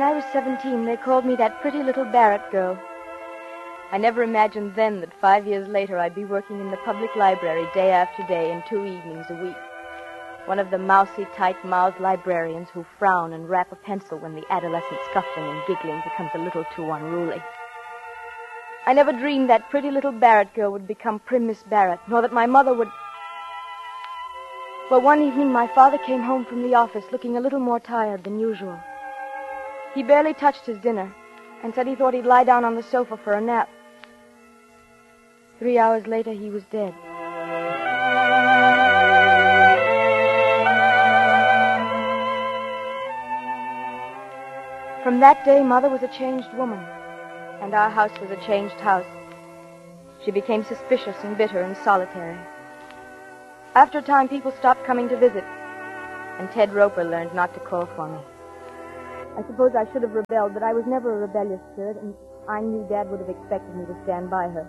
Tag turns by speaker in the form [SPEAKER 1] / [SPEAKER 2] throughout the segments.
[SPEAKER 1] I was 17, they called me that pretty little Barrett girl. I never imagined then that 5 years later I'd be working in the public library day after day and 2 evenings a week. One of the mousy, tight-mouthed librarians who frown and rap a pencil when the adolescent scuffling and giggling becomes a little too unruly. I never dreamed that pretty little Barrett girl would become prim Miss Barrett, nor that my mother would... Well, one evening my father came home from the office looking a little more tired than usual. He barely touched his dinner and said he thought he'd lie down on the sofa for a nap. 3 hours later, he was dead. From that day, Mother was a changed woman, and our house was a changed house. She became suspicious and bitter and solitary. After a time, people stopped coming to visit, and Ted Roper learned not to call for me. I suppose I should have rebelled, but I was never a rebellious spirit, and I knew Dad would have expected me to stand by her.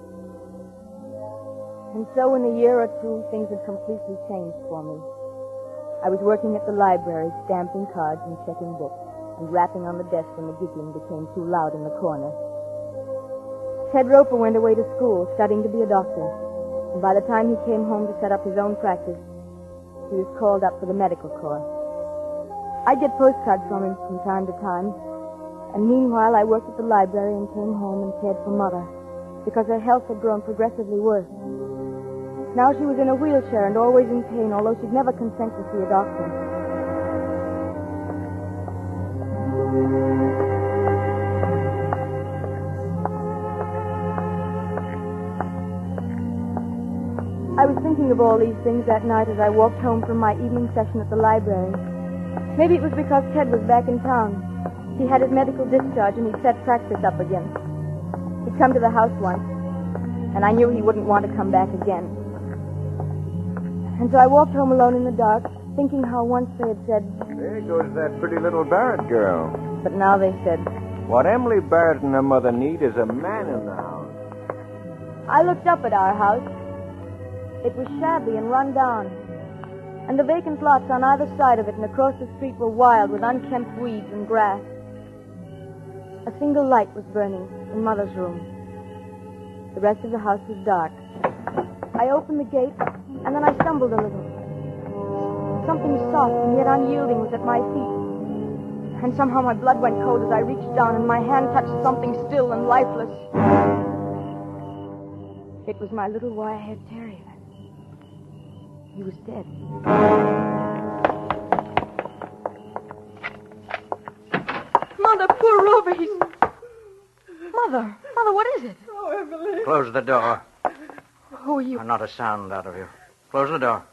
[SPEAKER 1] And so in a year or two, things had completely changed for me. I was working at the library, stamping cards and checking books, and rapping on the desk when the giggling became too loud in the corner. Ted Roper went away to school, studying to be a doctor, and by the time he came home to set up his own practice, he was called up for the medical corps. I'd get postcards from him from time to time, and meanwhile I worked at the library and came home and cared for Mother, because her health had grown progressively worse. Now she was in a wheelchair and always in pain, although she'd never consent to see a doctor. I was thinking of all these things that night as I walked home from my evening session at the library. Maybe it was because Ted was back in town. He had his medical discharge and he'd set practice up again. He'd come to the house once, and I knew he wouldn't want to come back again. And so I walked home alone in the dark, thinking how once they had said...
[SPEAKER 2] There goes that pretty little Barrett girl.
[SPEAKER 1] But now they said...
[SPEAKER 2] What Emily Barrett and her mother need is a man in the house.
[SPEAKER 1] I looked up at our house. It was shabby and run down. And the vacant lots on either side of it and across the street were wild with unkempt weeds and grass. A single light was burning in Mother's room. The rest of the house was dark. I opened the gate, and then I stumbled a little. Something soft and yet unyielding was at my feet. And somehow my blood went cold as I reached down and my hand touched something still and lifeless. It was my little wire-haired terrier. He was dead. Mother, poor Rover, he's... Mother, what is it?
[SPEAKER 3] Oh, Emily.
[SPEAKER 4] Close the door.
[SPEAKER 1] Who are you?
[SPEAKER 4] Not a sound out of you. Close the door.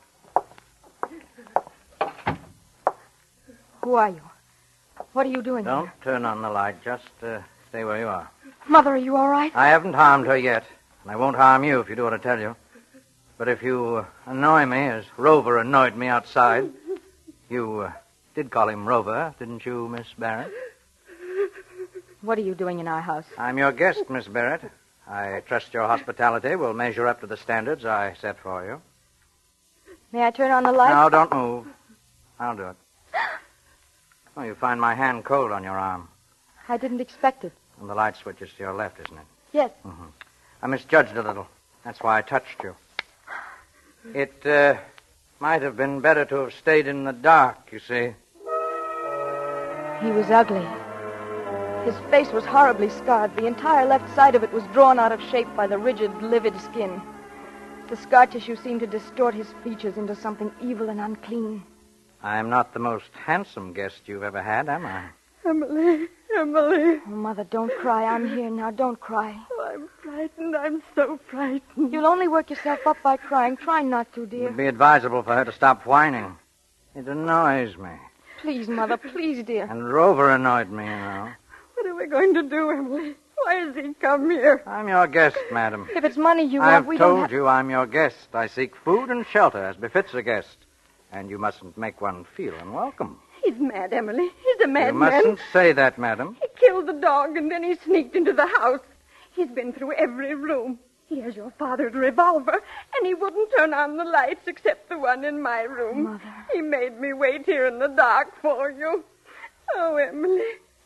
[SPEAKER 1] Who are you? What are you doing
[SPEAKER 4] Don't
[SPEAKER 1] here?
[SPEAKER 4] turn on the light. Just stay where you are.
[SPEAKER 1] Mother, are you all right?
[SPEAKER 4] I haven't harmed her yet, and I won't harm you if you do what I tell you. But if you annoy me, as Rover annoyed me outside... You did call him Rover, didn't you, Miss Barrett?
[SPEAKER 1] What are you doing in our house?
[SPEAKER 4] I'm your guest, Miss Barrett. I trust your hospitality will measure up to the standards I set for you.
[SPEAKER 1] May I turn on the light?
[SPEAKER 4] No, don't move. I'll do it. Oh, you find my hand cold on your arm.
[SPEAKER 1] I didn't expect it.
[SPEAKER 4] And the light switch is to your left, isn't it?
[SPEAKER 1] Yes.
[SPEAKER 4] Mm-hmm. I misjudged a little. That's why I touched you. It might have been better to have stayed in the dark, you see.
[SPEAKER 1] He was ugly. His face was horribly scarred. The entire left side of it was drawn out of shape by the rigid, livid skin. The scar tissue seemed to distort his features into something evil and unclean.
[SPEAKER 4] I'm not the most handsome guest you've ever had, am I?
[SPEAKER 3] Emily.
[SPEAKER 1] Oh, Mother, don't cry. I'm here now. Don't cry.
[SPEAKER 3] Oh, I'm frightened. I'm so frightened.
[SPEAKER 1] You'll only work yourself up by crying. Try not to,
[SPEAKER 4] It
[SPEAKER 1] dear.
[SPEAKER 4] would be advisable for her to stop whining. It annoys me.
[SPEAKER 1] Please, Mother, please, dear.
[SPEAKER 4] And Rover annoyed me, you know.
[SPEAKER 3] What are we going to do, Emily? Why has he come here?
[SPEAKER 4] I'm your guest, madam.
[SPEAKER 1] If it's money you want,
[SPEAKER 4] I've
[SPEAKER 1] we don't
[SPEAKER 4] told
[SPEAKER 1] have...
[SPEAKER 4] you I'm your guest. I seek food and shelter as befits a guest. And you mustn't make one feel unwelcome.
[SPEAKER 3] He's mad, Emily. He's a
[SPEAKER 4] You
[SPEAKER 3] madman.
[SPEAKER 4] mustn't say that, madam.
[SPEAKER 3] He killed the dog, and then he sneaked into the house. He's been through every room. He has your father's revolver, and he wouldn't turn on the lights except the one in my room.
[SPEAKER 1] Mother.
[SPEAKER 3] He made me wait here in the dark for you. Oh, Emily.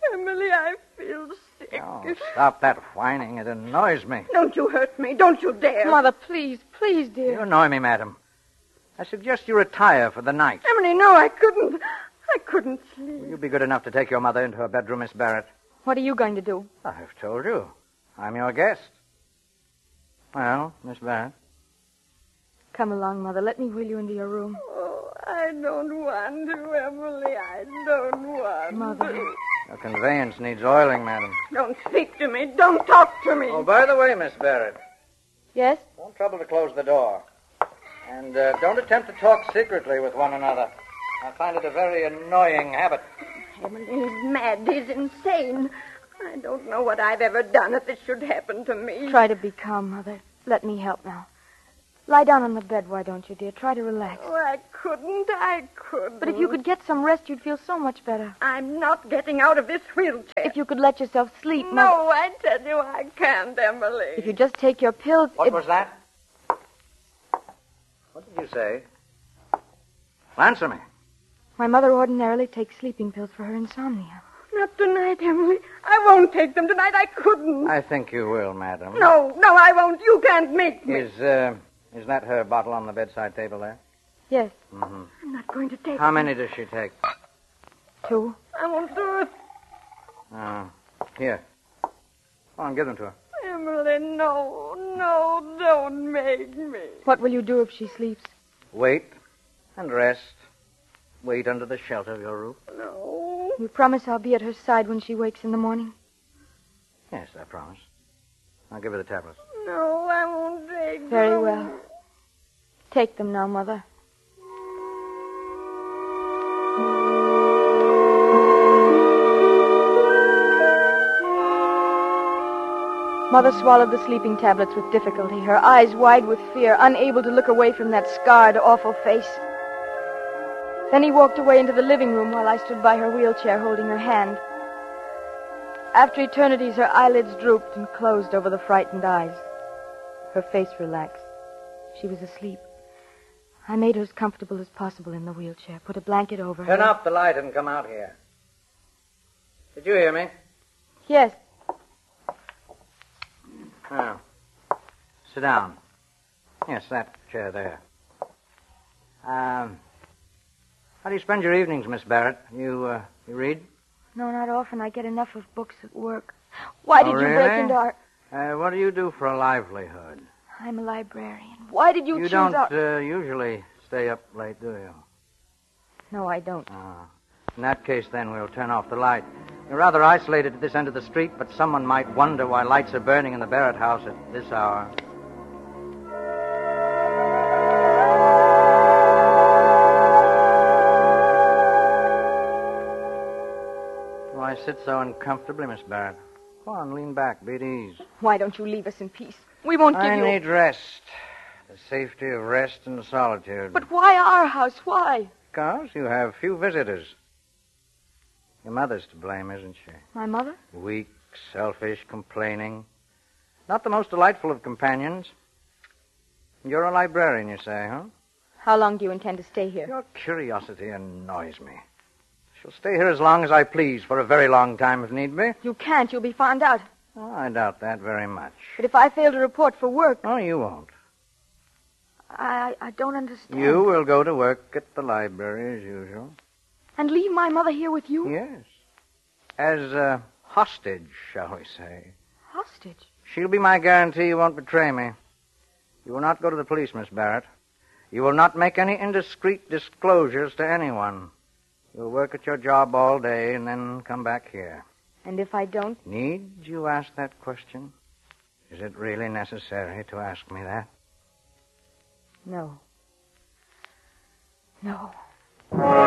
[SPEAKER 3] Emily, I feel sick.
[SPEAKER 4] Oh, stop that whining. It annoys me.
[SPEAKER 3] Don't you hurt me. Don't you dare.
[SPEAKER 1] Mother, please, please,
[SPEAKER 4] You
[SPEAKER 1] dear.
[SPEAKER 4] annoy me, madam. I suggest you retire for the night.
[SPEAKER 3] Emily, no, I couldn't. I couldn't sleep.
[SPEAKER 4] Will you be good enough to take your mother into her bedroom, Miss Barrett?
[SPEAKER 1] What are you going to do?
[SPEAKER 4] I've told you. I'm your guest. Well, Miss Barrett.
[SPEAKER 1] Come along, Mother. Let me wheel you into your room.
[SPEAKER 3] Oh, I don't want to, Emily. I don't want
[SPEAKER 1] Mother.
[SPEAKER 3] to.
[SPEAKER 4] Your conveyance needs oiling, madam.
[SPEAKER 3] Don't speak to me. Don't talk to me.
[SPEAKER 4] Oh, by the way, Miss Barrett,
[SPEAKER 1] Yes?
[SPEAKER 4] don't trouble to close the door. And don't attempt to talk secretly with one another. I find it a very annoying habit.
[SPEAKER 3] Emily, he's mad. He's insane. I don't know what I've ever done if this should happen to me.
[SPEAKER 1] Try to be calm, Mother. Let me help now. Lie down on the bed, why don't you, dear? Try to relax.
[SPEAKER 3] Oh, I couldn't.
[SPEAKER 1] But if you could get some rest, you'd feel so much better.
[SPEAKER 3] I'm not getting out of this wheelchair.
[SPEAKER 1] If you could let yourself sleep, Mother.
[SPEAKER 3] No, I tell you I can't, Emily.
[SPEAKER 1] If you just take your pills...
[SPEAKER 4] What was that? What did you say? Answer me.
[SPEAKER 1] My mother ordinarily takes sleeping pills for her insomnia.
[SPEAKER 3] Not tonight, Emily. I won't take them tonight. I couldn't.
[SPEAKER 4] I think you will, madam.
[SPEAKER 3] No, I won't. You can't make me.
[SPEAKER 4] Is that her bottle on the bedside table there?
[SPEAKER 1] Yes,
[SPEAKER 4] Mm-hmm.
[SPEAKER 3] I'm not going to take
[SPEAKER 4] How
[SPEAKER 3] them.
[SPEAKER 4] many does she take?
[SPEAKER 1] 2.
[SPEAKER 3] I won't do it.
[SPEAKER 4] Here. Go on, give them to her.
[SPEAKER 3] Emily, no, don't make me.
[SPEAKER 1] What will you do if she sleeps?
[SPEAKER 4] Wait and rest. Wait under the shelter of your roof.
[SPEAKER 3] No.
[SPEAKER 1] You promise I'll be at her side when she wakes in the morning?
[SPEAKER 4] Yes, I promise. I'll give her the tablets.
[SPEAKER 3] No, I won't take them.
[SPEAKER 1] Very well. Take them now, Mother. Mother swallowed the sleeping tablets with difficulty, her eyes wide with fear, unable to look away from that scarred, awful face. Then he walked away into the living room while I stood by her wheelchair holding her hand. After eternities, her eyelids drooped and closed over the frightened eyes. Her face relaxed. She was asleep. I made her as comfortable as possible in the wheelchair, put a blanket over her.
[SPEAKER 4] Turn off the light and come out here. Did you hear me?
[SPEAKER 1] Yes.
[SPEAKER 4] Oh. Sit down. Yes, that chair there. How do you spend your evenings, Miss Barrett? You read?
[SPEAKER 1] No, not often. I get enough of books at work. Why did you break
[SPEAKER 4] really?
[SPEAKER 1] into our...
[SPEAKER 4] What do you do for a livelihood?
[SPEAKER 1] I'm a librarian. Why did you
[SPEAKER 4] You
[SPEAKER 1] choose
[SPEAKER 4] don't
[SPEAKER 1] our...
[SPEAKER 4] usually stay up late, do you?
[SPEAKER 1] No, I don't.
[SPEAKER 4] In that case, then, we'll turn off the light. You're rather isolated at this end of the street, but someone might wonder why lights are burning in the Barrett house at this hour. Why sit so uncomfortably, Miss Barrett? Go on, lean back, be at ease.
[SPEAKER 1] Why don't you leave us in peace? We won't give
[SPEAKER 4] I
[SPEAKER 1] you...
[SPEAKER 4] need rest. The safety of rest and solitude.
[SPEAKER 1] But why our house? Why?
[SPEAKER 4] Because you have few visitors. Your mother's to blame, isn't she?
[SPEAKER 1] My mother?
[SPEAKER 4] Weak, selfish, complaining. Not the most delightful of companions. You're a librarian, you say, huh?
[SPEAKER 1] How long do you intend to stay here?
[SPEAKER 4] Your curiosity annoys me. She'll stay here as long as I please, for a very long time if need be.
[SPEAKER 1] You can't. You'll be found out.
[SPEAKER 4] Oh, I doubt that very much.
[SPEAKER 1] But if I fail to report for work...
[SPEAKER 4] Oh, you won't.
[SPEAKER 1] I don't understand.
[SPEAKER 4] You will go to work at the library as usual.
[SPEAKER 1] And leave my mother here with you?
[SPEAKER 4] Yes. As a hostage, shall we say.
[SPEAKER 1] Hostage?
[SPEAKER 4] She'll be my guarantee you won't betray me. You will not go to the police, Miss Barrett. You will not make any indiscreet disclosures to anyone. You'll work at your job all day and then come back here.
[SPEAKER 1] And if I don't?
[SPEAKER 4] Need you ask that question? Is it really necessary to ask me that?
[SPEAKER 1] No. No.